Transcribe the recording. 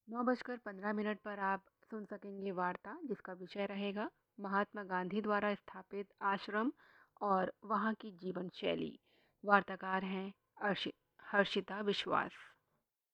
9:15 पर आप सुन सकेंगे वार्ता, जिसका विषय रहेगा महात्मा गांधी द्वारा स्थापित आश्रम और वहाँ की जीवन शैली। वार्ताकार हैं हर्षिता विश्वास।